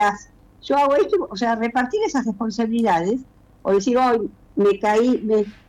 yo hago esto, o sea, repartir esas responsabilidades, o decir, hoy me caí,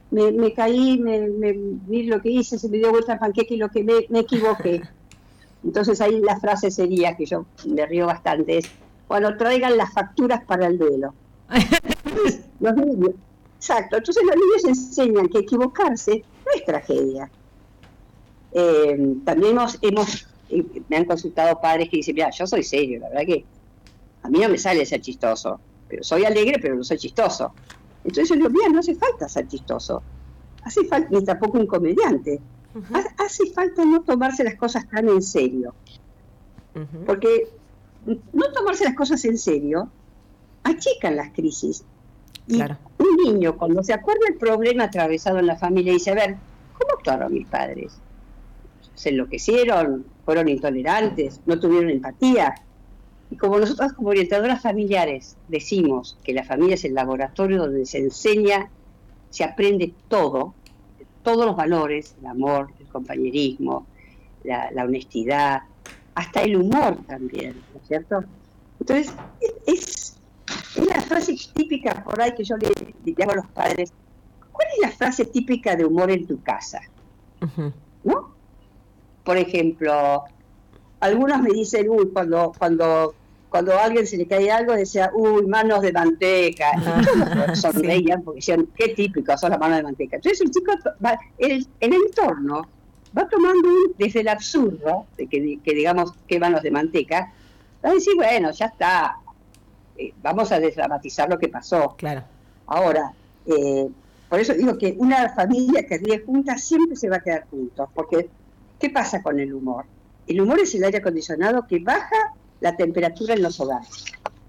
vi lo que hice, se me dio vuelta el panqueque y lo que me equivoqué. Entonces ahí la frase sería, que yo me río bastante, es, cuando traigan las facturas para el duelo. Entonces, los niños, exacto, entonces los niños enseñan que equivocarse no es tragedia. También me han consultado padres que dicen, mira, yo soy serio, la verdad que a mí no me sale ser chistoso, pero soy alegre, pero no soy chistoso. Entonces yo digo, mira, no hace falta ser chistoso, hace falta, ni tampoco un comediante, hace falta no tomarse las cosas tan en serio, porque no tomarse las cosas en serio achican las crisis. Y claro, un niño, cuando se acuerda el problema atravesado en la familia, dice, a ver, ¿cómo actuaron mis padres? ¿Se enloquecieron? ¿Fueron intolerantes? ¿No tuvieron empatía? Y como nosotros como orientadoras familiares decimos que la familia es el laboratorio donde se enseña, se aprende todo, todos los valores, el amor, el compañerismo, la honestidad, hasta el humor también, ¿no es cierto? Entonces, es la frase típica por ahí que yo le hago a los padres. ¿Cuál es la frase típica de humor en tu casa? ¿No? Por ejemplo, algunos me dicen, uy, cuando a alguien se le cae algo, decía, uy, manos de manteca. Y todos sonreían porque decían, qué típico, son las manos de manteca. Entonces el chico, el entorno va tomando desde el absurdo, de que digamos, qué manos de manteca, va a decir, bueno, ya está, vamos a desdramatizar lo que pasó. Claro. Ahora, por eso digo que una familia que ríe junta siempre se va a quedar juntos, porque ¿qué pasa con el humor? El humor es el aire acondicionado que baja la temperatura en los hogares.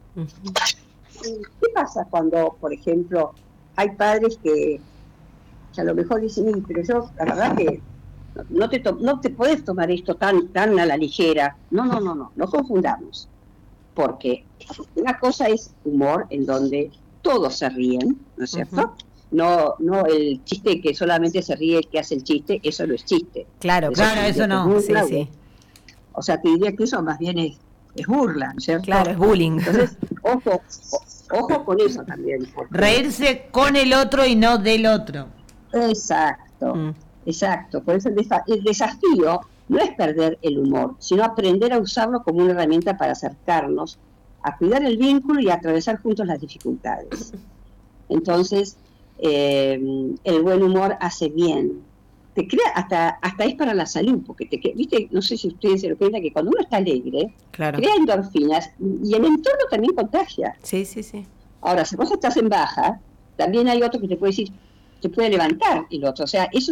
¿Qué pasa cuando, por ejemplo, hay padres que a lo mejor dicen, pero yo, la verdad que no te puedes tomar esto tan a la ligera? No confundamos. Porque una cosa es humor en donde todos se ríen, ¿no es cierto? No el chiste que solamente se ríe el que hace el chiste, eso no es chiste. Claro, eso no, sí. O sea, te diría que eso más bien es burla, ¿no es cierto? Claro, es bullying. Entonces, ojo con eso también. Reírse con el otro y no del otro. Exacto. Por eso el desafío no es perder el humor, sino aprender a usarlo como una herramienta para acercarnos, a cuidar el vínculo y a atravesar juntos las dificultades. Entonces, el buen humor hace bien. Te crea, hasta es para la salud, porque viste, no sé si ustedes se lo cuentan, que cuando uno está alegre, claro, crea endorfinas y el entorno también contagia. Sí. Ahora, si vos estás en baja, también hay otro que te puede decir, te puede levantar el otro. O sea, es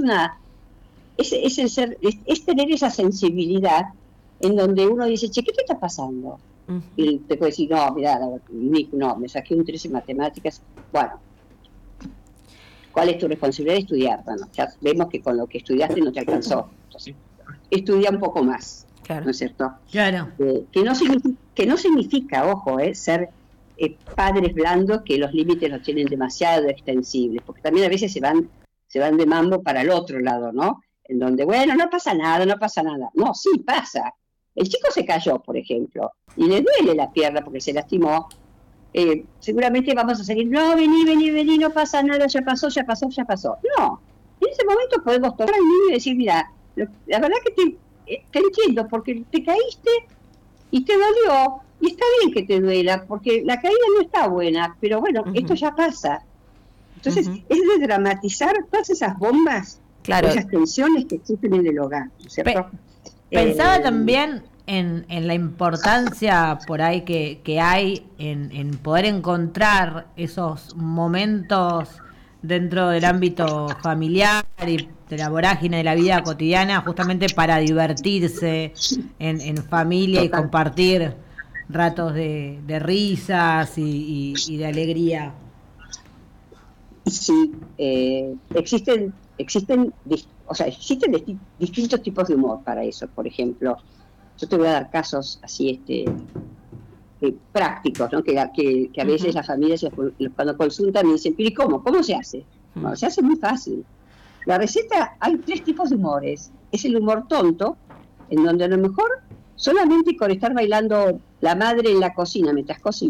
tener esa sensibilidad en donde uno dice, che, ¿qué te está pasando? Y te puede decir, no, mirá, no, me saqué un 13 en matemáticas. Bueno, ¿cuál es tu responsabilidad de estudiar? Bueno, ya vemos que con lo que estudiaste no te alcanzó. Entonces, estudia un poco más, claro, ¿no es cierto? Claro. Que no significa, ojo, ser padres blandos que los límites los tienen demasiado extensibles, porque también a veces se van de mambo para el otro lado, ¿no? En donde, bueno, no pasa nada. No, sí pasa. El chico se cayó, por ejemplo, y le duele la pierna porque se lastimó. Seguramente vamos a seguir, no, vení, no pasa nada, ya pasó. No, en ese momento podemos tomar al niño y decir, mira, la verdad que te entiendo, porque te caíste y te dolió, y está bien que te duela, porque la caída no está buena, pero bueno, esto ya pasa. Entonces, es de dramatizar todas esas bombas, claro, esas tensiones que existen en el hogar, ¿no es cierto? Pensaba también en la importancia por ahí que hay en poder encontrar esos momentos dentro del ámbito familiar y de la vorágine de la vida cotidiana, justamente para divertirse en familia. Total. Y compartir ratos de risas y de alegría. Sí, existen distintos tipos de humor para eso. Por ejemplo, yo te voy a dar casos así prácticos, ¿no? Que a veces las familias cuando consultan me dicen, pero ¿y cómo? ¿Cómo se hace? Bueno, se hace muy fácil. La receta, hay 3 tipos de humores. Es el humor tonto, en donde a lo mejor solamente con estar bailando la madre en la cocina mientras cocina